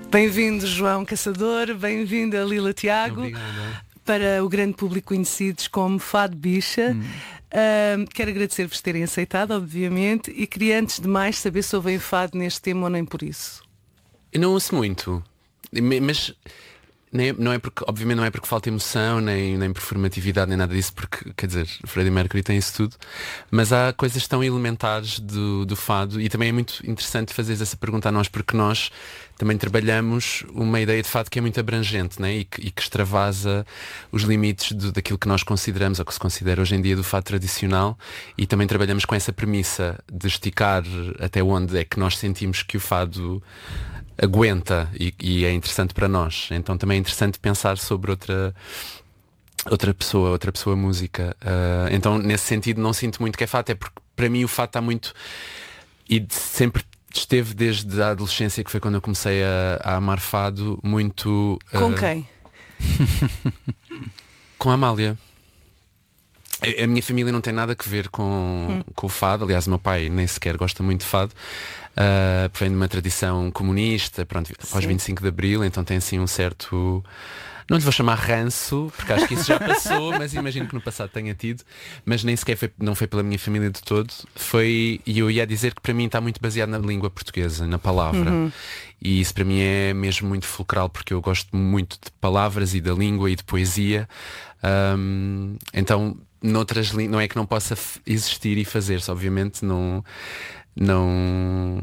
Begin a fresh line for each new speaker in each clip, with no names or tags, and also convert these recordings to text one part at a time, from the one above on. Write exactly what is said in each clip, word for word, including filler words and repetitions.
Bem-vindo, João Caçador, bem-vinda, Lila Tiago.
Obrigado.
Para o grande público conhecidos como Fado Bicha. Hum. Uh, quero agradecer-vos terem aceitado, obviamente, e queria antes de mais saber se ouvem fado neste tema ou nem por isso.
Eu não ouço muito, mas nem, não é porque, obviamente não é porque falta emoção, nem, nem performatividade, nem nada disso, porque, quer dizer, Freddie Mercury tem isso tudo, mas há coisas tão elementares do, do fado, e também é muito interessante fazer essa pergunta a nós, porque nós também trabalhamos uma ideia de fado que é muito abrangente, né? e, que, e que extravasa os limites do, daquilo que nós consideramos, ou que se considera hoje em dia do fado tradicional, e também trabalhamos com essa premissa de esticar até onde é que nós sentimos que o fado aguenta e, e é interessante para nós. Então também é interessante pensar sobre outra outra pessoa, outra pessoa música. Uh, então nesse sentido não sinto muito que é fado, até porque para mim o fado está muito, e sempre esteve desde a adolescência, que foi quando eu comecei a, a amar fado, muito...
Com
uh,
quem?
Com a Amália. A, a minha família não tem nada a ver com, hum. com o fado. Aliás, o meu pai nem sequer gosta muito de fado. Uh, vem de uma tradição comunista, pronto, após vinte e cinco de Abril, então tem assim um certo... Não lhe vou chamar ranço, porque acho que isso já passou, mas imagino que no passado tenha tido. Mas nem sequer foi, não foi pela minha família de todo. Foi, e eu ia dizer que para mim está muito baseado na língua portuguesa, na palavra. Uhum. E isso para mim é mesmo muito fulcral, porque eu gosto muito de palavras e da língua e de poesia. Um, então, noutras li- não é que não possa f- existir e fazer-se, obviamente não... não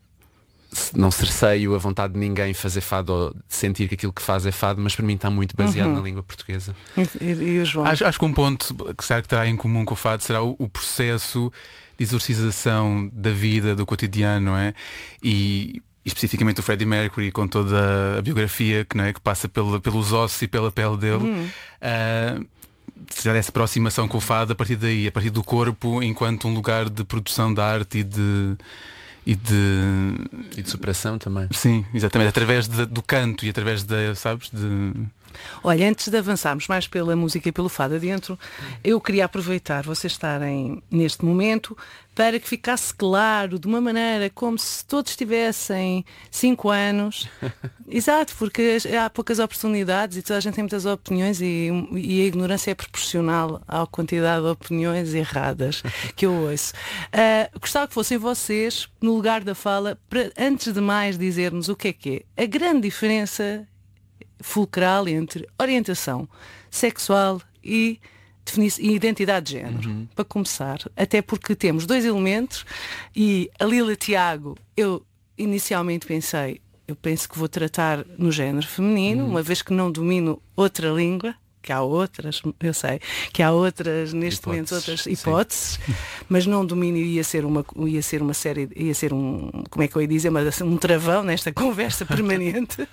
não cerceio a vontade de ninguém fazer fado ou de sentir que aquilo que faz é fado, mas para mim está muito baseado uhum. na língua portuguesa.
E, e o João?
Acho, acho que um ponto que será que terá em comum com o fado será o, o processo de exorcização da vida, do cotidiano, não é? E especificamente o Freddie Mercury, com toda a biografia que, não é, que passa pela, pelos ossos e pela pele dele. Uhum. Uh, será essa aproximação com o fado a partir daí, a partir do corpo, enquanto um lugar de produção de arte e de... E de...
e de superação também.
Sim, exatamente, através de, do canto e através da, sabes, de...
Olha, antes de avançarmos mais pela música e pelo fado adentro, eu queria aproveitar vocês estarem neste momento para que ficasse claro de uma maneira como se todos tivessem cinco anos. Exato, porque há poucas oportunidades e toda a gente tem muitas opiniões e, e a ignorância é proporcional à quantidade de opiniões erradas que eu ouço. Uh, gostava que fossem vocês, no lugar da fala, para, antes de mais dizer-nos o que é que é a grande diferença fulcral entre orientação sexual e, e identidade de género. Uhum. Para começar, até porque temos dois elementos e a Lila Tiago, eu inicialmente pensei, eu penso que vou tratar no género feminino, uhum. uma vez que não domino outra língua, que há outras, eu sei, que há outras, neste hipóteses, momento, outras hipóteses, sim. Mas não domínio ia ser uma, ia ser uma série, ia ser um, como é que eu ia dizer, uma, um travão nesta conversa permanente.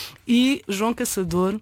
E João Caçador,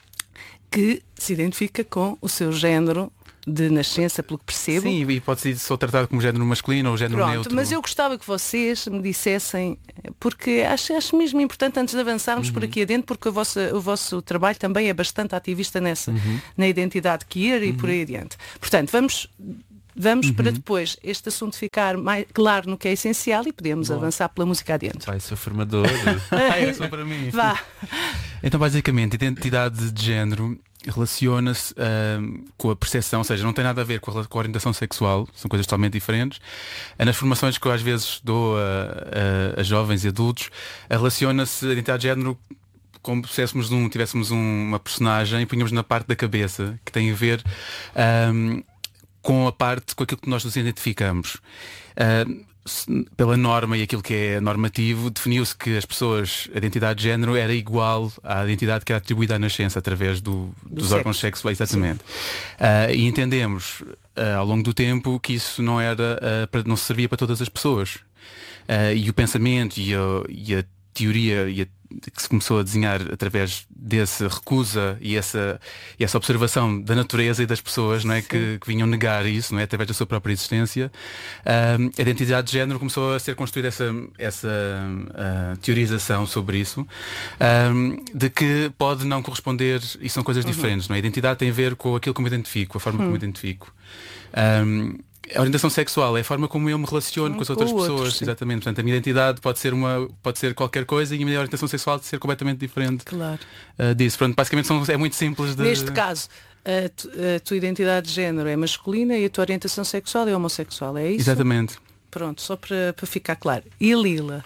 que se identifica com o seu género de nascença, pelo que percebo.
Sim, e pode ser tratado como género masculino ou género
Pronto,
neutro.
Mas eu gostava que vocês me dissessem, porque acho, acho mesmo importante antes de avançarmos uhum. por aqui adentro, porque o vosso, o vosso trabalho também é bastante ativista nessa, uhum. na identidade queer e uhum. por aí adiante. Portanto, vamos... Vamos uhum. para depois este assunto ficar mais claro no que é essencial e podemos Boa. avançar pela música adiante.
Vai, sou formador.
ah, é só para mim.
Vá.
Então, basicamente, identidade de género relaciona-se uh, com a percepção, ou seja, não tem nada a ver com a, com a orientação sexual, são coisas totalmente diferentes. Uh, nas formações que eu às vezes dou a, a, a jovens e adultos, uh, relaciona-se a identidade de género como se um, tivéssemos um, uma personagem e punhamos na parte da cabeça, que tem a ver... Um, com a parte, com aquilo que nós nos identificamos. Uh, pela norma e aquilo que é normativo, definiu-se que as pessoas, a identidade de género era igual à identidade que era atribuída à nascença através do, do dos sexo. órgãos sexuais, exatamente. Uh, e entendemos uh, ao longo do tempo que isso não era, uh, para, não servia para todas as pessoas. Uh, e o pensamento e a, e a teoria e a que se começou a desenhar através dessa recusa e essa, e essa observação da natureza e das pessoas, não é, que, que vinham negar isso, não é, através da sua própria existência. Um, a identidade de género começou a ser construída essa, essa uh, teorização sobre isso, um, de que pode não corresponder, e são coisas uhum. diferentes, não é? A identidade tem a ver com aquilo que me identifico, a forma uhum. como me identifico. Um, A orientação sexual é a forma como eu me relaciono com as outras
Com
pessoas.
outros,
Exatamente. Portanto, a minha identidade pode ser uma, pode ser qualquer coisa e a minha orientação sexual ser completamente diferente.
Claro.
Uh, disso. Pronto, basicamente são, é muito simples de...
Neste caso, a, tu, a tua identidade de género é masculina e a tua orientação sexual é homossexual, é isso?
Exatamente.
Pronto, só para, para ficar claro. E Lila?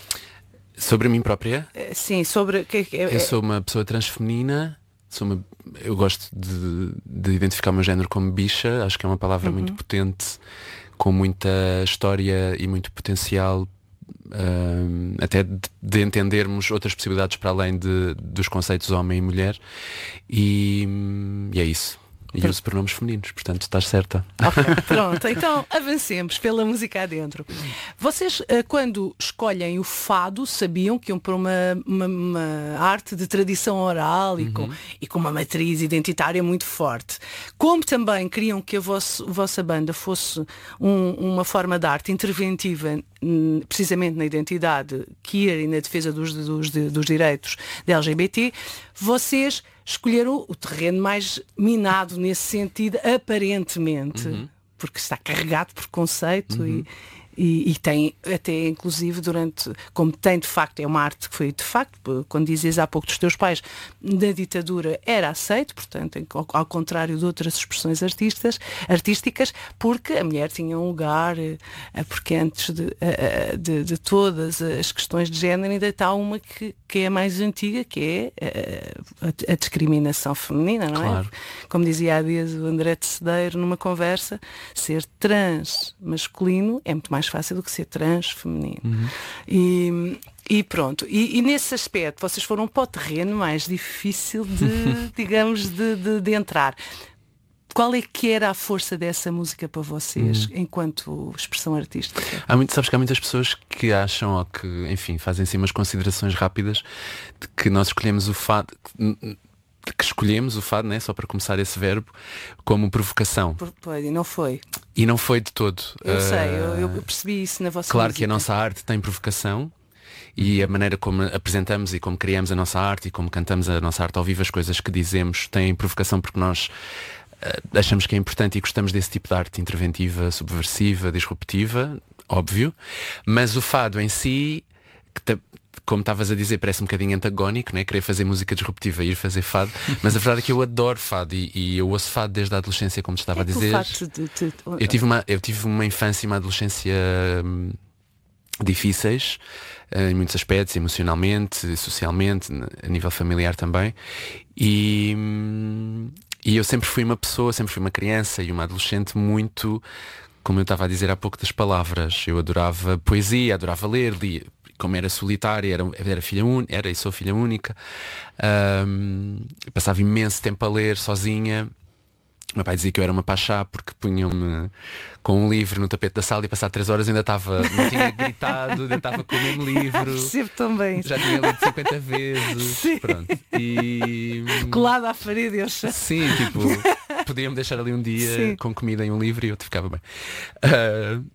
Sobre mim própria?
Sim, sobre... Que, que, é,
Eu sou uma pessoa transfeminina. Sou uma, eu gosto de, de identificar o meu género como bicha. Acho que é uma palavra uhum. muito potente, com muita história e muito potencial, um, até de, de entendermos outras possibilidades para além de, dos conceitos homem e mulher. E, e é isso. E uso pronomes femininos, portanto estás certa.
Okay, pronto, então avancemos pela música adentro. Vocês, quando escolhem o fado, sabiam que iam para uma, uma, uma arte de tradição oral e, uhum. com, e com uma matriz identitária muito forte. Como também queriam que a, vosso, a vossa banda fosse um, uma forma de arte interventiva, precisamente na identidade queer e na defesa dos, dos, dos direitos de L G B T, vocês escolheram o terreno mais minado nesse sentido, aparentemente, uhum. porque está carregado por conceito uhum. e, e, e tem até inclusive durante, como tem de facto, é uma arte que foi de facto, quando dizias há pouco dos teus pais, na ditadura era aceito, portanto, ao, ao contrário de outras expressões artistas, artísticas, porque a mulher tinha um lugar, porque antes de, de, de todas as questões de género ainda está uma que, que é mais antiga, que é a, a discriminação feminina, não
claro.
é? Como dizia há dias o André Tecedeiro numa conversa, ser trans masculino é muito mais fácil do que ser trans feminino. Uhum. E, e pronto. E, e nesse aspecto vocês foram para o terreno mais difícil de, digamos, de, de, de entrar. Qual é que era a força dessa música para vocês, uhum. enquanto expressão artística?
Há muito, sabes que há muitas pessoas que acham, ou que, enfim, fazem assim umas considerações rápidas de que nós escolhemos o fado, que escolhemos o fado, né, só para começar esse verbo, como provocação.
Pois, e não foi.
E não foi de todo.
Eu uh, sei, eu, eu
percebi
percebi isso na vossa
Claro
música.
Que a nossa arte tem provocação e a maneira como apresentamos e como criamos a nossa arte e como cantamos a nossa arte ao vivo, as coisas que dizemos têm provocação porque nós uh, achamos que é importante e gostamos desse tipo de arte interventiva, subversiva, disruptiva, óbvio, mas o fado em si, que te, como estavas a dizer, parece um bocadinho antagónico, né? Querer fazer música disruptiva e ir fazer fado, mas a verdade é que eu adoro fado e, e eu ouço fado desde a adolescência, como te estava
é
a dizer.
De, de, de...
Eu, tive uma, eu tive uma infância e uma adolescência hum, difíceis, uh, em muitos aspectos, emocionalmente, socialmente, a nível familiar também. E, hum, e eu sempre fui uma pessoa, sempre fui uma criança e uma adolescente muito, como eu estava a dizer há pouco, das palavras. Eu adorava poesia, adorava ler, lia. Como era solitária, era, era filha única, era e sou filha única, um, passava imenso tempo a ler sozinha. O meu pai dizia que eu era uma pachá porque punham-me com um livro no tapete da sala e passar três horas ainda estava, não tinha gritado, ainda estava com o mesmo livro.
Percebo também.
Já tinha lido cinquenta vezes.
Sim.
Pronto. E...
colado à parede, eu sei.
Sim, tipo, podiam-me deixar ali um dia Sim. com comida e um livro e eu ficava bem. Uh,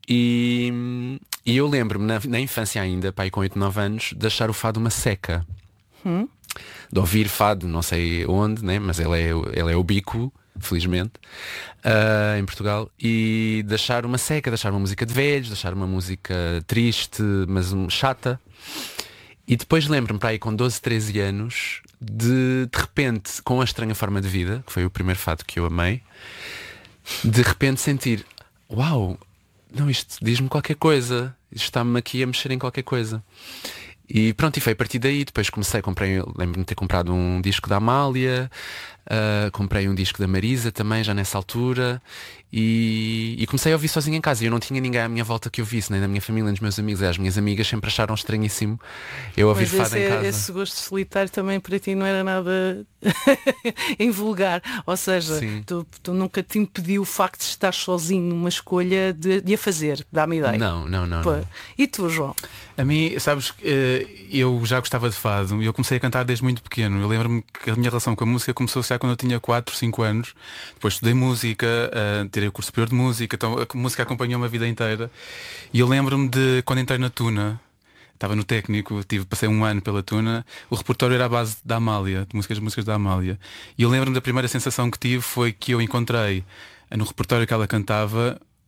e, e eu lembro-me na, na infância ainda, pai, com oito, nove anos, de achar o fado uma seca. Hum? De ouvir fado, não sei onde, né? Mas ele é, ele é ubíquo, felizmente, uh, em Portugal, e de achar uma seca, de achar uma música de velhos, de achar uma música triste, mas um, chata. E depois lembro-me, para aí com doze, treze anos, de de repente, com A Estranha Forma de Vida, que foi o primeiro fado que eu amei, de repente sentir, uau, não, isto diz-me qualquer coisa, isto está-me aqui a mexer em qualquer coisa. E pronto, e foi a partir daí. Depois comecei, comprei, lembro-me de ter comprado um disco da Amália, uh, comprei um disco da Marisa também, já nessa altura, e, e comecei a ouvir sozinho em casa. E eu não tinha ninguém à minha volta que ouvisse, nem da minha família, nem dos meus amigos. E as minhas amigas sempre acharam estranhíssimo eu ouvir
Mas
fado em casa.
Esse gosto solitário também para ti não era nada invulgar. Ou seja, tu, tu nunca te impediu o facto de estar sozinho numa escolha de, de a fazer, dá-me ideia.
Não, não, não, não.
E tu, João?
A mim, sabes, eu já gostava de fado e eu comecei a cantar desde muito pequeno. Eu lembro-me que a minha relação com a música começou já quando eu tinha quatro, cinco anos. Depois estudei música, tirei o curso superior de música, então a música acompanhou-me a vida inteira. E eu lembro-me de quando entrei na Tuna, estava no técnico, tive, passei um ano pela Tuna, o repertório era à base da Amália, de músicas, músicas da Amália. E eu lembro-me da primeira sensação que tive foi que eu encontrei no repertório que ela cantava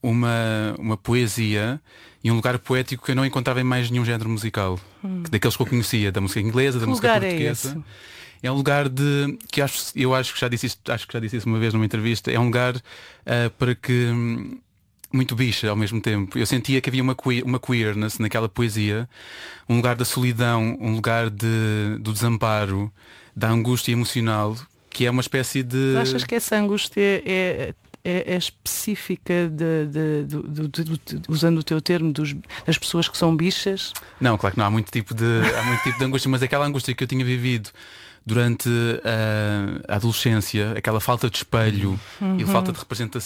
uma, uma poesia e um lugar poético que eu não encontrava em mais nenhum género musical, hum. daqueles que eu conhecia, da música inglesa, da
que
música
lugar
portuguesa.
É,
é um lugar de que acho, eu acho que já disse isto, acho que já disse isso uma vez numa entrevista. É um lugar uh, para que hum, muito bicha ao mesmo tempo. Eu sentia que havia uma, queer, uma queerness naquela poesia, um lugar da solidão, um lugar de, do desamparo, da angústia emocional, que é uma espécie de...
Achas que essa angústia é, é, é específica, de, de, de, de, de, de, usando o teu termo, dos, das pessoas que são bichas?
Não, claro que não, há muito tipo de, há muito tipo de angústia, mas aquela angústia que eu tinha vivido durante a, a adolescência, aquela falta de espelho uhum. e falta de representação